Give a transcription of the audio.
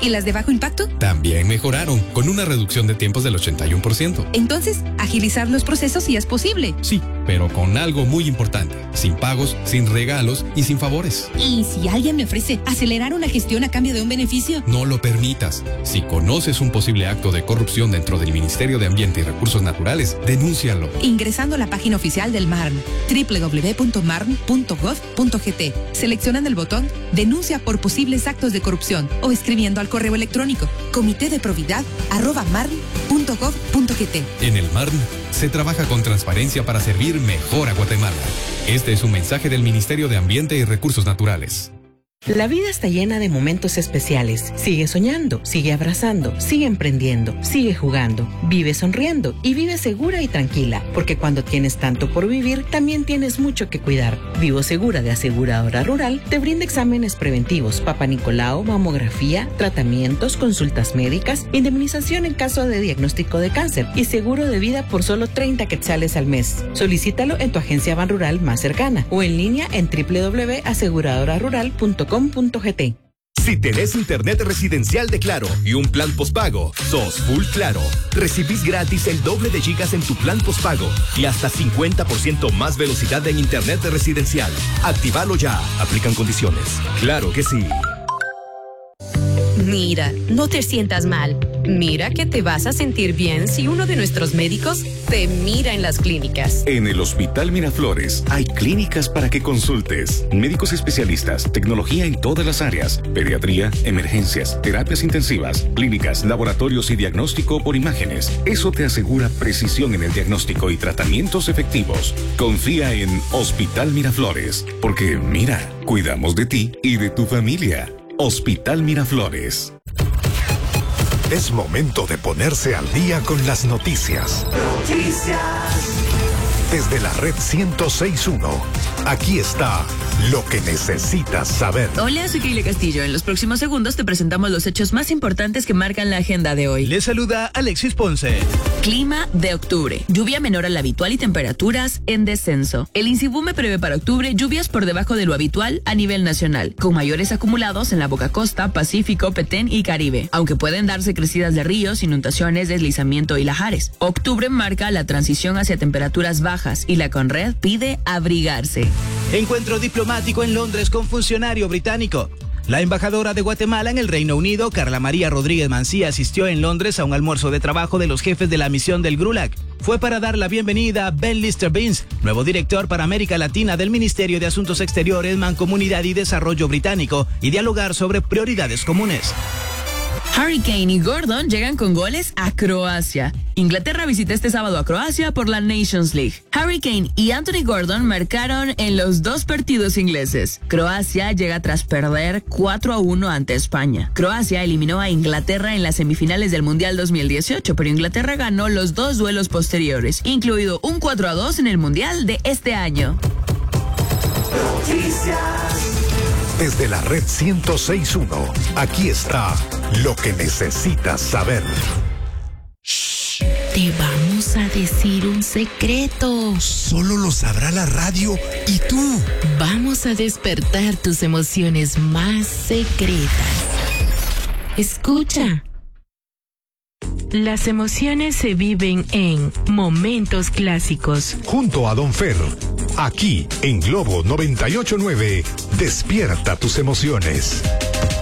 ¿Y las de bajo impacto? También mejoraron, con una reducción de tiempos del 81%. Entonces, agilizar los procesos sí es posible. Sí, pero con algo muy importante: sin pagos, sin regalos y sin favores. ¿Y si alguien me ofrece acelerar una gestión a cambio de un beneficio? No lo permitas. Si conoces un posible acto de corrupción dentro del Ministerio de Ambiente y Recursos Naturales, denúncialo. Ingresando a la página oficial del MARN, www.marn.gov.gt. Seleccionan el botón Denuncia por posibles actos de corrupción o escribiendo al correo electrónico comitedeprobidad@marn.gov.gt. En el MARN se trabaja con transparencia para servir mejor a Guatemala. Este es un mensaje del Ministerio de Ambiente y Recursos Naturales. La vida está llena de momentos especiales. Sigue soñando, sigue abrazando, sigue emprendiendo, sigue jugando, vive sonriendo y vive segura y tranquila, porque cuando tienes tanto por vivir, también tienes mucho que cuidar. Vivo Segura de Aseguradora Rural te brinda exámenes preventivos, Papa Nicolau, mamografía, tratamientos, consultas médicas, indemnización en caso de diagnóstico de cáncer y seguro de vida por solo 30 quetzales al mes. Solicítalo en tu agencia Banrural más cercana o en línea en www.aseguradorarural.com.gt. Si tenés internet residencial de Claro y un plan postpago, sos full Claro. Recibís gratis el doble de gigas en tu plan postpago y hasta 50% más velocidad en internet residencial. Actívalo ya. Aplican condiciones. Claro que sí. Mira, no te sientas mal. Mira que te vas a sentir bien si uno de nuestros médicos te mira en las clínicas. En el Hospital Miraflores hay clínicas para que consultes. Médicos especialistas, tecnología en todas las áreas, pediatría, emergencias, terapias intensivas, clínicas, laboratorios y diagnóstico por imágenes. Eso te asegura precisión en el diagnóstico y tratamientos efectivos. Confía en Hospital Miraflores, porque mira, cuidamos de ti y de tu familia. Hospital Miraflores. Es momento de ponerse al día con las noticias. Desde la red 106.1, aquí está lo que necesitas saber. Hola, soy Keila Castillo. En los próximos segundos te presentamos los hechos más importantes que marcan la agenda de hoy. Les saluda Alexis Ponce. Clima de octubre. Lluvia menor a la habitual y temperaturas en descenso. El INSIBUME prevé para octubre lluvias por debajo de lo habitual a nivel nacional, con mayores acumulados en la Boca Costa, Pacífico, Petén y Caribe, aunque pueden darse crecidas de ríos, inundaciones, deslizamiento y lajares. Octubre marca la transición hacia temperaturas bajas y la CONRED pide abrigarse. Encuentro diplomático en Londres con funcionario británico. La embajadora de Guatemala en el Reino Unido, Carla María Rodríguez Mancía, asistió en Londres a un almuerzo de trabajo de los jefes de la misión del GRULAC. Fue para dar la bienvenida a Ben Lister-Beans, nuevo director para América Latina del Ministerio de Asuntos Exteriores, Mancomunidad y Desarrollo Británico, y dialogar sobre prioridades comunes. Harry Kane y Gordon llegan con goles a Croacia. Inglaterra visita este sábado a Croacia por la Nations League. Harry Kane y Anthony Gordon marcaron en los dos partidos ingleses. Croacia llega tras perder 4-1 ante España. Croacia eliminó a Inglaterra en las semifinales del Mundial 2018, pero Inglaterra ganó los dos duelos posteriores, incluido un 4-2 en el Mundial de este año. Desde la red 106.1, aquí está lo que necesitas saber. Shh, te vamos a decir un secreto. Solo lo sabrá la radio y tú. Vamos a despertar tus emociones más secretas. Escucha. Las emociones se viven en momentos clásicos. Junto a Don Fer, aquí en Globo 98.9, despierta tus emociones.